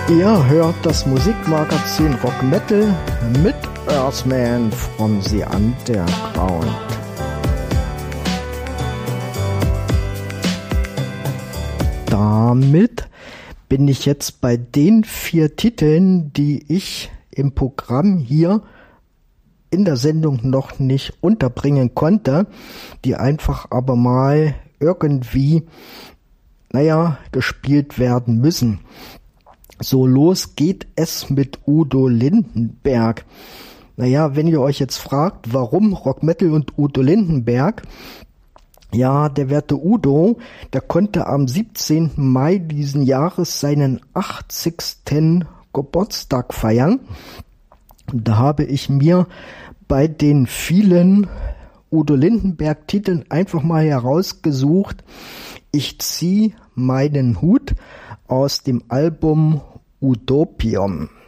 Ihr hört das Musikmagazin Rock Metal mit Earthman from the Underground. Damit bin ich jetzt bei den 4 Titeln, die ich im Programm hier in der Sendung noch nicht unterbringen konnte, die einfach aber mal irgendwie, gespielt werden müssen. So, los geht es mit Udo Lindenberg. Wenn ihr euch jetzt fragt, warum Rock Metal und Udo Lindenberg? Ja, der werte Udo, der konnte am 17. Mai diesen Jahres seinen 80. Geburtstag feiern. Da habe ich mir bei den vielen Udo Lindenberg-Titeln einfach mal herausgesucht. Ich ziehe meinen Hut aus dem Album Utopium.